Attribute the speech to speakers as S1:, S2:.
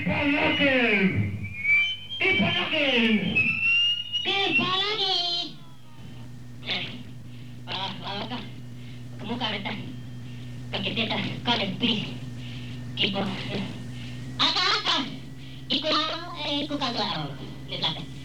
S1: Ipalakin! Ipalakin!
S2: Ipalakin! Ka. Kemuka beta. Kakiteta kalen please. Kipo. Aka. Iku kagao. Lihat.